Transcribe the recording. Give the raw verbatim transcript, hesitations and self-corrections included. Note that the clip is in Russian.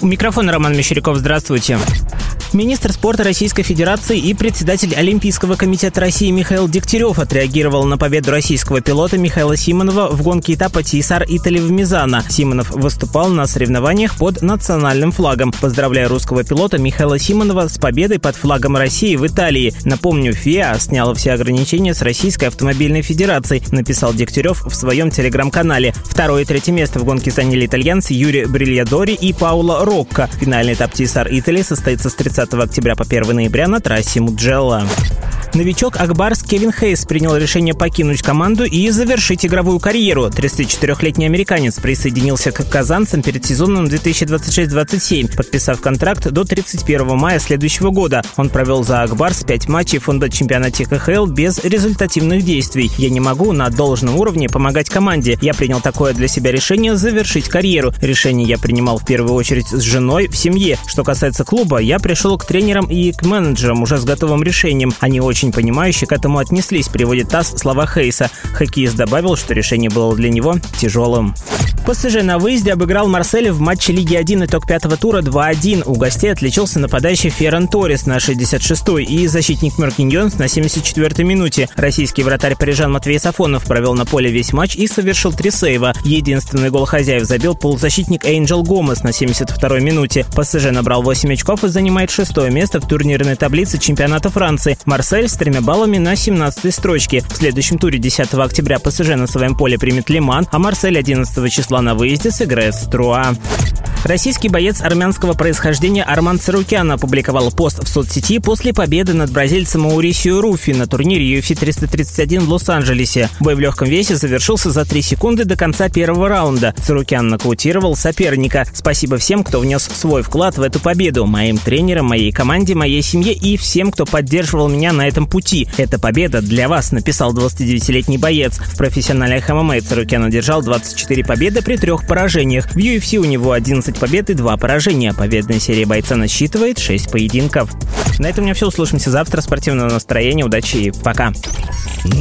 У микрофона Роман Мещеряков. Здравствуйте. Министр спорта Российской Федерации и председатель Олимпийского комитета России Михаил Дегтярев отреагировал на победу российского пилота Михаила Симонова в гонке этапа Тейсар-Итали в Мизано. Симонов выступал на соревнованиях под национальным флагом. Поздравляю русского пилота Михаила Симонова с победой под флагом России в Италии. Напомню, ФИА сняла все ограничения с Российской автомобильной федерацией, написал Дегтярев в своем телеграм-канале. Второе и третье место в гонке заняли итальянцы Юрий Брильядори и Пауло Рокко. Финальный этап Тейсар-Итали состоится с тридцатого октября по первое ноября на трассе Муджелло. Новичок Акбарс Кевин Хейс принял решение покинуть команду и завершить игровую карьеру. тридцатичетырёхлетний американец присоединился к казанцам перед сезоном две тысячи двадцать шесть двадцать семь, подписав контракт до тридцать первого мая следующего года. Он провел за Акбарс пять матчей в фондо-чемпионате ка ха эл без результативных действий. «Я не могу на должном уровне помогать команде. Я принял такое для себя решение завершить карьеру. Решение я принимал в первую очередь с женой, в семье. Что касается клуба, я пришел к тренерам и к менеджерам уже с готовым решением. Они очень понимающе к этому отнеслись», приводит ТАСС слова Хейса. Хоккеист добавил, что решение было для него тяжелым. ПСЖ на выезде обыграл Марсель в матче Лиги один, итог пятого тура два один. У гостей отличился нападающий Ферран Торрес на шестьдесят шестой и защитник Мёркиньонс на семьдесят четвёртой минуте. Российский вратарь парижан Матвей Сафонов провел на поле весь матч и совершил три сейва. Единственный гол хозяев забил полузащитник Эйнджел Гомес на семьдесят второй минуте. ПСЖ набрал восемь очков и занимает шестое место в турнирной таблице чемпионата Франции. Марсель с тремя баллами на семнадцатой строчке. В следующем туре десятого октября ПСЖ на своем поле примет Лиман, а Марсель одиннадцатого числа на выезде сыграет с Труа. Российский боец армянского происхождения Арман Царукян опубликовал пост в соцсети после победы над бразильцем Маурисио Руфи на турнире ю эф си триста тридцать один в Лос-Анджелесе. Бой в легком весе завершился за три секунды до конца первого раунда. Царукян нокаутировал соперника. «Спасибо всем, кто внес свой вклад в эту победу. Моим тренерам, моей команде, моей семье и всем, кто поддерживал меня на этом пути. Эта победа для вас», написал двадцатидевятилетний боец. В профессиональных эм эм а Царукян одержал двадцать четыре победы при трех поражениях. В ю эф си у него одиннадцать побед и два поражения. Победная серия бойца насчитывает шесть поединков. На этом у меня все. Услышимся завтра. Спортивного настроения, удачи и пока.